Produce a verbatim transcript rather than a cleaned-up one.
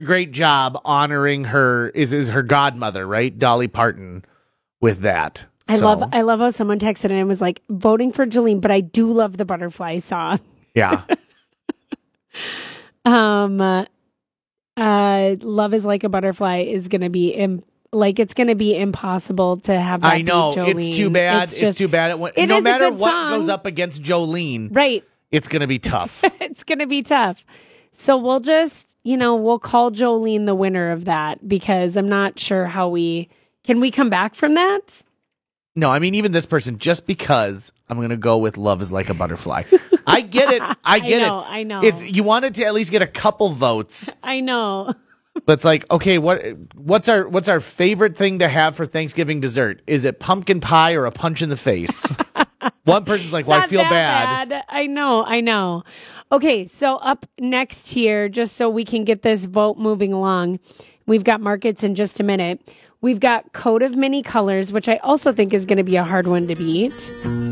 great job honoring her is is her godmother, right? Dolly Parton with that. I so. love I love how someone texted in and was like, voting for Jolene, but I do love the butterfly song. Yeah. um, uh, uh, Love is Like a Butterfly is going to be, Im- like, it's going to be impossible to have that I know. beat Jolene. It's too bad. It's, It's, just, too bad. It, it no is a matter good what song. goes up against Jolene, right. it's going to be tough. It's going to be tough. So we'll just, you know, we'll call Jolene the winner of that because I'm not sure how we, can we come back from that? No, I mean, even this person, just because I'm going to go with Love is Like a Butterfly. I get it. I get I know, it. I know. If you wanted to at least get a couple votes, I know. but it's like, okay, what what's our what's our favorite thing to have for Thanksgiving dessert? Is it pumpkin pie or a punch in the face? One person's like, well, I Not feel that bad. bad. I know, I know. Okay, so up next here, just so we can get this vote moving along, we've got markets in just a minute. We've got Coat of Many Colors, which I also think is going to be a hard one to beat.